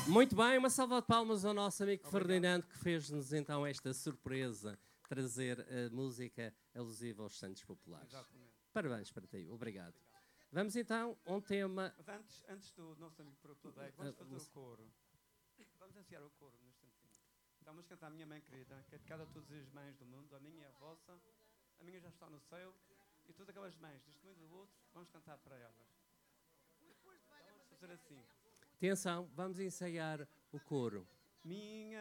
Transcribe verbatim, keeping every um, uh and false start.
Muito bem, uma salva de palmas ao nosso amigo Obrigado. Ferdinando, que fez-nos então esta surpresa, trazer a música alusiva aos Santos Populares. Exatamente. Parabéns para ti, obrigado. Obrigado. Vamos então a um tema... Mas antes, antes do nosso amigo Produtor, vamos fazer o coro. Vamos anunciar o coro no instantinho. Então vamos cantar a minha mãe querida, que é dedicada a todas as mães do mundo, a minha e a vossa. A minha já está no céu. E todas aquelas mães, deste mundo e do outro, vamos cantar para elas. Então vamos fazer assim. Atenção, vamos ensaiar o coro. Minha